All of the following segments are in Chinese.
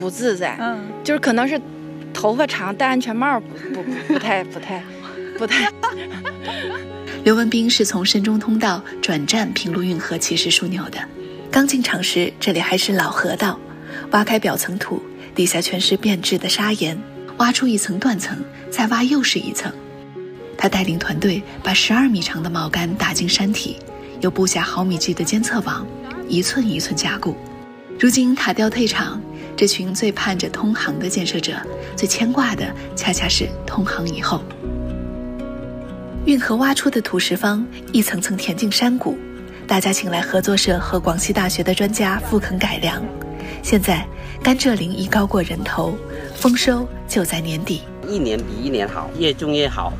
不自在，就是可能是头发长戴安全帽不太。 刘文彬是从深中通道转战平陆运河骑士枢纽的。刚进场时，这里还是老河道，挖开表层土，底下全是变质的砂岩，挖出一层断层，再挖又是一层。他带领团队把12米长的锚杆打进山体，又布下毫米级的监测网，一寸一寸加固。如今塔吊退场，这群最盼着通航的建设者，最牵挂的恰恰是通航以后。运河挖出的土石方一层层填进山谷，大家请来合作社和广西大学的专家复垦改良。现在甘蔗林已高过人头，丰收就在年底。 一年比一年好，越种越好。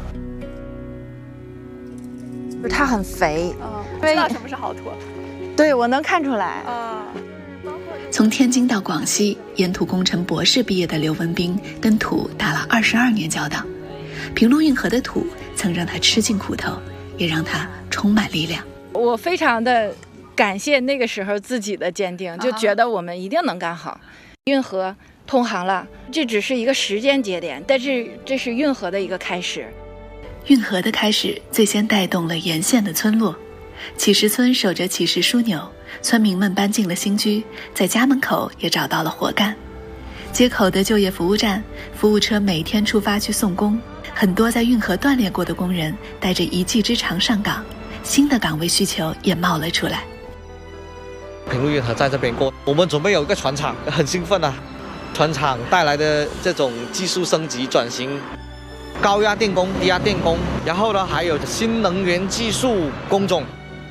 它很肥， 知道什么是好土？ 对，我能看出来。 从天津到广西，岩土工程博士毕业的刘文彬跟土打了22年交道。平陆运河的土曾让他吃尽苦头，也让他充满力量。 我非常的感谢那个时候自己的坚定，就觉得我们一定能干好。运河通航了，这只是一个时间节点，但是这是运河的一个开始。 运河的开始最先带动了沿线的村落。启石村守着启石枢纽，村民们搬进了新居，在家门口也找到了活干。街口的就业服务站，服务车每天出发去送工，很多在运河锻炼过的工人带着一技之长上岗，新的岗位需求也冒了出来。 平陆运河在这边过，我们准备有一个船厂，很兴奋啊！船厂带来的这种技术升级转型，高压电工、低压电工，然后呢还有新能源技术工种。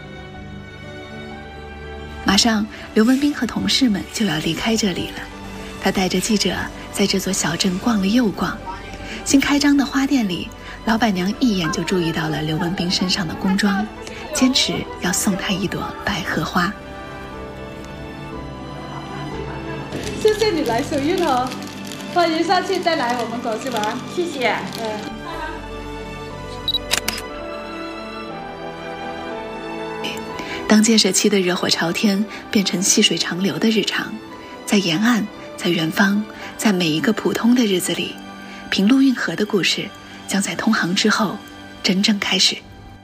马上，刘文彬和同事们就要离开这里了。他带着记者在这座小镇逛了又逛。新开张的花店里，老板娘一眼就注意到了刘文彬身上的工装，坚持要送他一朵百合花。 谢谢你来首运河，欢迎下次再来我们广西玩。 谢谢。 当建设期的热火朝天变成细水长流的日常，在沿岸，在远方，在每一个普通的日子里，平陆运河的故事将在通航之后真正开始。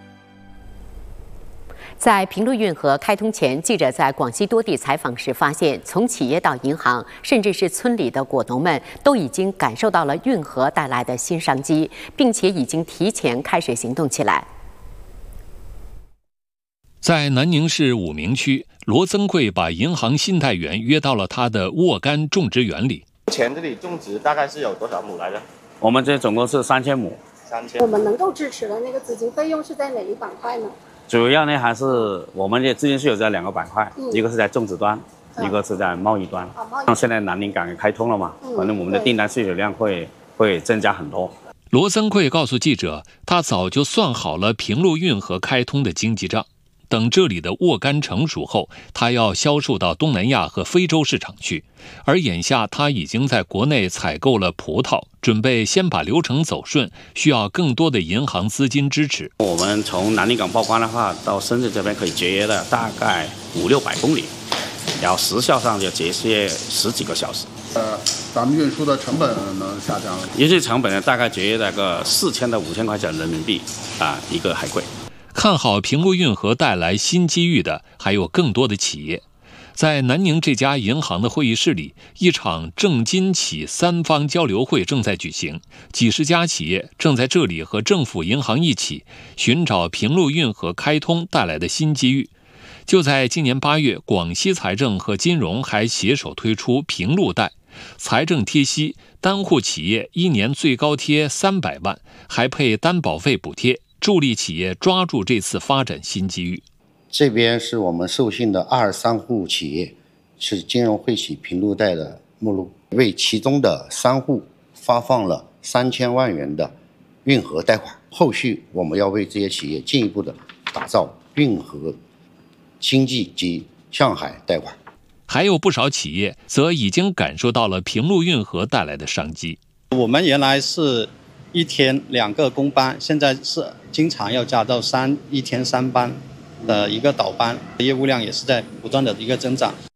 在平陆运河开通前，记者在广西多地采访时发现，从企业到银行，甚至是村里的果农们，都已经感受到了运河带来的新商机，并且已经提前开始行动起来。 在南宁市武鸣区，罗增贵把银行信贷员约到了他的沃柑种植园里。 目前这里种植大概是有多少亩来着？ 我们这总共是3000亩。 我们能够支持的那个资金费用是在哪一板块呢？ 主要呢还是我们的资金是有这2个板块，一个是在种植端，一个是在贸易端。现在南宁港也开通了嘛，反正我们的订单需求量会增加很多。 罗增贵告诉记者，他早就算好了平陆运河开通的经济账。等这里的沃柑成熟后，他要销售到东南亚和非洲市场去。而眼下他已经在国内采购了葡萄，准备先把流程走顺，需要更多的银行资金支持。 我们从南宁港报关的话，到深圳这边可以节约了大概500-600公里，然后时效上就节约10几个小时。 咱们运输的成本能下降？ 运输成本呢，大概节约了个4000到5000块钱人民币一个海柜。 看好平陆运河带来新机遇的还有更多的企业。在南宁这家银行的会议室里，一场政金企3方交流会正在举行，几十家企业正在这里和政府银行一起寻找平陆运河开通带来的新机遇。就在今年8月，广西财政和金融还携手推出平陆贷，财政贴息，单户企业1年最高贴300万，还配担保费补贴，助力企业抓住这次发展新机遇。 这边是我们授信的23户企业，是金融汇启平陆贷的目录，为其中的3户发放了3000万元的运河贷款。后续我们要为这些企业进一步的打造运河经济及向海贷款。 还有不少企业则已经感受到了平陆运河带来的商机。 我们原来是1天2个工班，现在是经常要加到1天3班的一个倒班，业务量也是在不断的一个增长。